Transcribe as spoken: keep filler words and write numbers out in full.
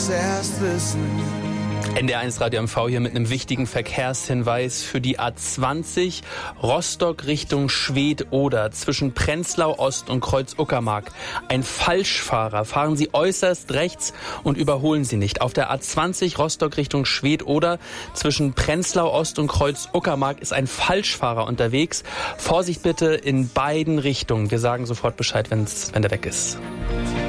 N D R eins Radio M V hier mit einem wichtigen Verkehrshinweis für die A zwanzig Rostock Richtung Schwedt-Oder zwischen Prenzlau Ost und Kreuz Uckermark. Ein Falschfahrer. Fahren Sie äußerst rechts und überholen Sie nicht. Auf der A zwanzig Rostock Richtung Schwedt-Oder zwischen Prenzlau Ost und Kreuz Uckermark ist ein Falschfahrer unterwegs. Vorsicht bitte in beiden Richtungen. Wir sagen sofort Bescheid, wenn's, wenn der weg ist.